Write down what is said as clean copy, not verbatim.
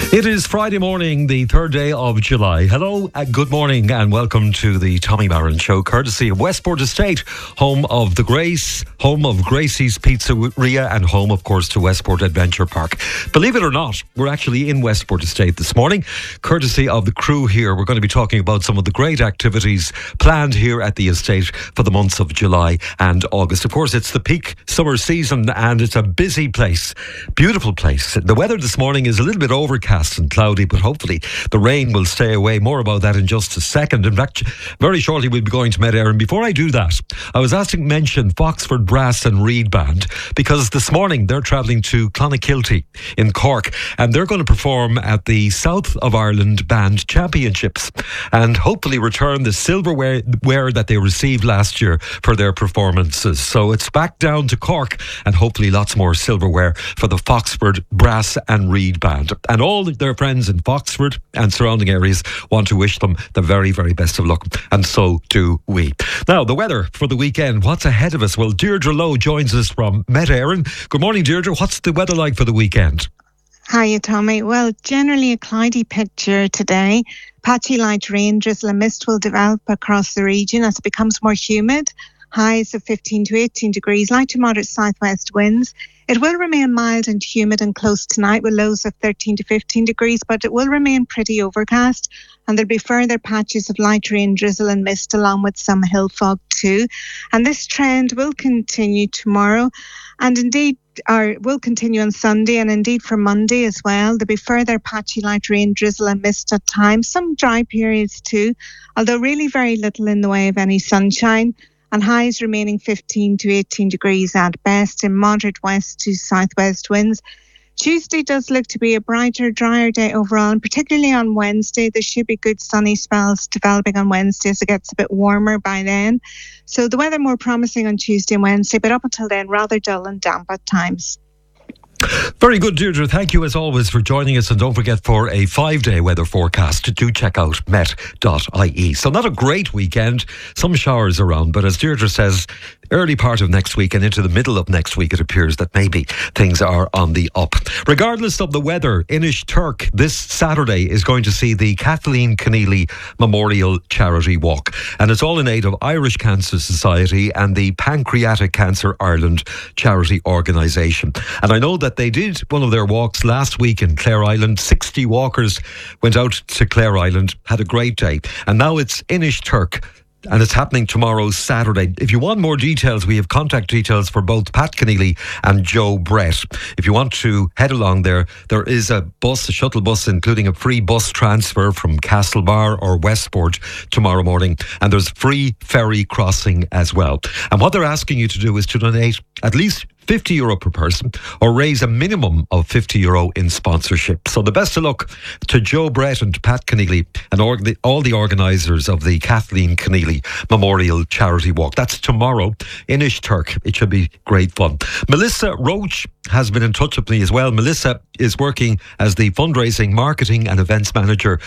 It is Friday morning, the 3rd day of July. Hello, good morning and welcome to the Tommy Barron Show, courtesy of Westport Estate, home of the Grace, home of Gracie's Pizzeria and home, of course, to Westport Adventure Park. Believe it or not, we're actually in Westport Estate this morning, courtesy of the crew here. We're going to be talking about some of the great activities planned here at the estate for the months of July and August. Of course, it's the peak summer season and it's a busy place, beautiful place. The weather this morning is a little bit overcast and cloudy, but hopefully the rain will stay away. More about that in just a second. In fact, very shortly we'll be going to Met Éireann. Before I do that, I was asked to mention Foxford Brass and Reed Band, because this morning they're travelling to Clonakilty in Cork and they're going to perform at the South of Ireland Band Championships and hopefully return the silverware that they received last year for their performances. So it's back down to Cork and hopefully lots more silverware for the Foxford Brass and Reed Band. And all their friends in Foxford and surrounding areas want to wish them the very, very best of luck. And so do we. Now, the weather for the weekend. What's ahead of us? Well, Deirdre Lowe joins us from Met Éireann. Good morning, Deirdre. What's the weather like for the weekend? Hiya, Tommy. Well, generally a cloudy picture today. Patchy light rain, drizzle and mist will develop across the region as it becomes more humid. Highs of 15 to 18 degrees, light to moderate southwest winds. It will remain mild and humid and close tonight with lows of 13 to 15 degrees, but it will remain pretty overcast and there'll be further patches of light rain, drizzle and mist along with some hill fog too. And this trend will continue tomorrow and indeed will continue on Sunday and indeed for Monday as well. There'll be further patchy light rain, drizzle and mist at times, some dry periods too, although really very little in the way of any sunshine. And highs remaining 15 to 18 degrees at best in moderate west to southwest winds. Tuesday does look to be a brighter, drier day overall, and particularly on Wednesday. There should be good sunny spells developing on Wednesday as it gets a bit warmer by then. So the weather more promising on Tuesday and Wednesday, but up until then, rather dull and damp at times. Very good, Deirdre. Thank you as always for joining us, and don't forget, for a 5-day weather forecast, do check out met.ie. So not a great weekend, some showers around, but as Deirdre says, early part of next week and into the middle of next week it appears that maybe things are on the up. Regardless of the weather, Inishturk this Saturday is going to see the Kathleen Keneally Memorial Charity Walk, and it's all in aid of Irish Cancer Society and the Pancreatic Cancer Ireland charity organisation. And I know that they did one of their walks last week in Clare Island. 60 walkers went out to Clare Island, had a great day, and now it's Inishturk. And it's happening tomorrow, Saturday. If you want more details, we have contact details for both Pat Keneally and Joe Brett. If you want to head along there is a shuttle bus, including a free bus transfer from Castlebar or Westport tomorrow morning. And there's free ferry crossing as well. And what they're asking you to do is to donate at least €50 per person or raise a minimum of €50 in sponsorship. So the best of luck to Joe Brett and Pat Keneally and all the organisers of the Kathleen Keneally Memorial Charity Walk. That's tomorrow in Inishturk. It should be great fun. Melissa Roach has been in touch with me as well. Melissa is working as the fundraising, marketing and events manager